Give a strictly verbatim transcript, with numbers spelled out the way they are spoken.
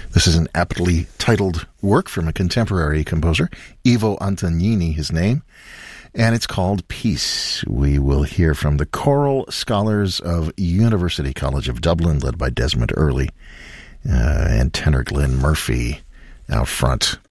This is an aptly titled work from a contemporary composer, Ivo Antognini, his name, and it's called Peace. We will hear from the Choral Scholars of University College of Dublin, led by Desmond Earley, uh, and tenor Glenn Murphy out front.